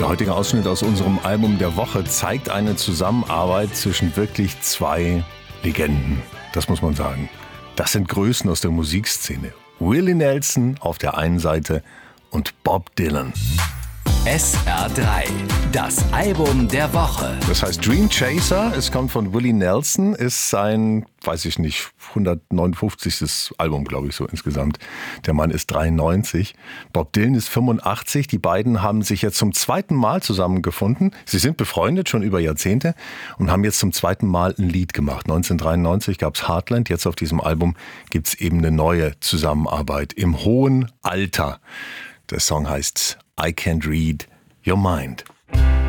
Der heutige Ausschnitt aus unserem Album der Woche zeigt eine Zusammenarbeit zwischen wirklich zwei Legenden. Das muss man sagen. Das sind Größen aus der Musikszene. Willie Nelson auf der einen Seite und Bob Dylan. SR3, das Album der Woche. Das heißt Dream Chaser, es kommt von Willie Nelson, ist sein, weiß ich nicht, 159. Album, glaube ich, so insgesamt. Der Mann ist 93, Bob Dylan ist 85. Die beiden haben sich jetzt zum zweiten Mal zusammengefunden. Sie sind befreundet, schon über Jahrzehnte, und haben jetzt zum zweiten Mal ein Lied gemacht. 1993 gab es Heartland, jetzt auf diesem Album gibt es eben eine neue Zusammenarbeit im hohen Alter. Der Song heißt I Can't Read Your Mind.